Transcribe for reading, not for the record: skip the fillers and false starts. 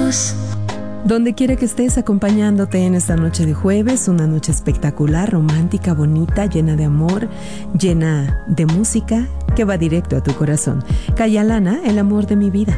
Dios. Donde quiera que estés, acompañándote en esta noche de jueves, una noche espectacular, romántica, bonita, llena de amor, llena de música que va directo a tu corazón. Kaya Lana, el amor de mi vida.